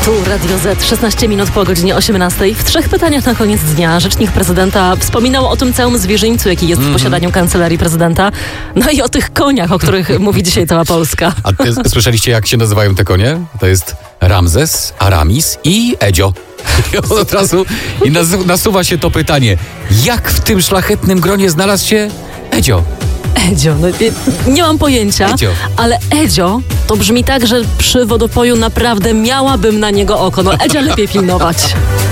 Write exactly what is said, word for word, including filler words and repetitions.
Tu Radio Z, szesnaście minut po godzinie osiemnastej. W trzech pytaniach na koniec dnia rzecznik prezydenta wspominał o tym całym zwierzyńcu, jaki jest mm-hmm. w posiadaniu kancelarii prezydenta. No i o tych koniach, o których mówi dzisiaj cała Polska. A ty, słyszeliście, jak się nazywają te konie? To jest Ramzes, Aramis i Edzio. I od razu i nas, nasuwa się to pytanie, jak w tym szlachetnym gronie znalazł się Edzio? Edzio, no, nie, nie mam pojęcia, Edzio. ale Edzio to brzmi tak, że przy wodopoju naprawdę miałabym na niego oko. No Edzia lepiej pilnować.